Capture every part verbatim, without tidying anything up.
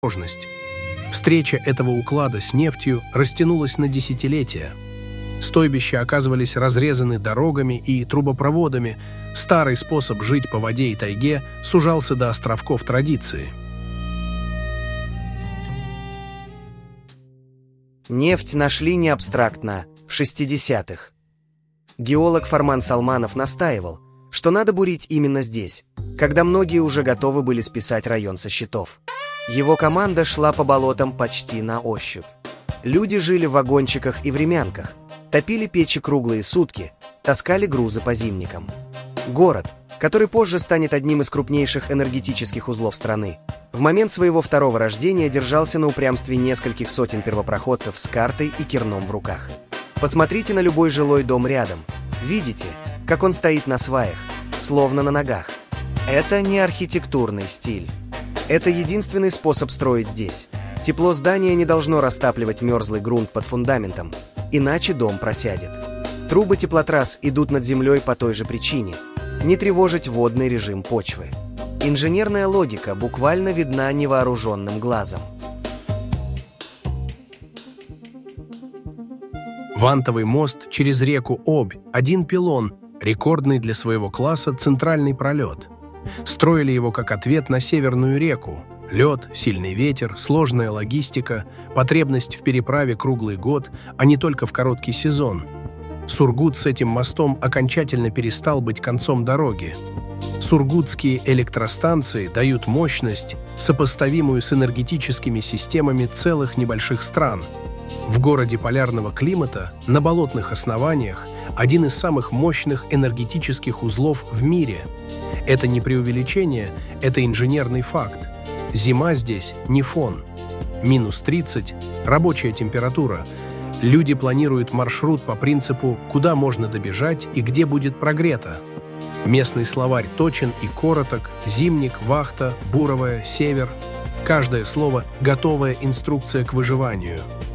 возможность. Встреча этого уклада с нефтью растянулась на десятилетия. Стойбища оказывались разрезаны дорогами и трубопроводами. Старый способ жить по воде и тайге сужался до островков традиции. Нефть нашли не абстрактно, в шестидесятых. Геолог Фарман Салманов настаивал, что надо бурить именно здесь, когда многие уже готовы были списать район со счетов. Его команда шла по болотам почти на ощупь. Люди жили в вагончиках и времянках, топили печи круглые сутки, таскали грузы по зимникам. Город, который позже станет одним из крупнейших энергетических узлов страны, в момент своего второго рождения держался на упрямстве нескольких сотен первопроходцев с картой и керном в руках. Посмотрите на любой жилой дом рядом. Видите, как он стоит на сваях, словно на ногах. Это не архитектурный стиль. Это единственный способ строить здесь. Тепло здания не должно растапливать мерзлый грунт под фундаментом, иначе дом просядет. Трубы теплотрасс идут над землей по той же причине – не тревожить водный режим почвы. Инженерная логика буквально видна невооруженным глазом. Вантовый мост через реку Обь, один пилон, рекордный для своего класса центральный пролет. Строили его как ответ на Северную реку. Лед, сильный ветер, сложная логистика, потребность в переправе круглый год, а не только в короткий сезон. Сургут с этим мостом окончательно перестал быть концом дороги. Сургутские электростанции дают мощность, сопоставимую с энергетическими системами целых небольших стран. В городе полярного климата, на болотных основаниях, один из самых мощных энергетических узлов в мире. Это не преувеличение, это инженерный факт. Зима здесь не фон. Минус тридцать, рабочая температура. Люди планируют маршрут по принципу, куда можно добежать и где будет прогрето. Местный словарь точен и короток, зимник, вахта, буровая, север. Каждое слово – готовая инструкция к выживанию.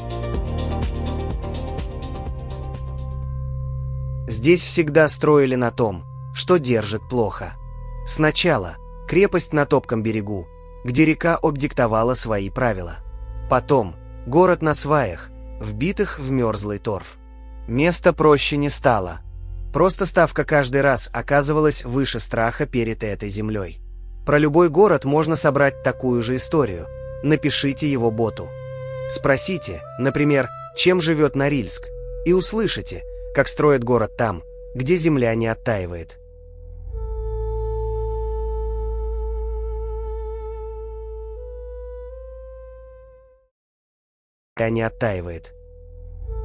Здесь всегда строили на том, что держит плохо. Сначала крепость на топком берегу, где река Обь диктовала свои правила. Потом город на сваях, вбитых в мерзлый торф. Место проще не стало. Просто ставка каждый раз оказывалась выше страха перед этой землей. Про любой город можно собрать такую же историю. Напишите его боту. Спросите, например, чем живет Норильск, и услышите, как строят город там, где земля не оттаивает. Не оттаивает.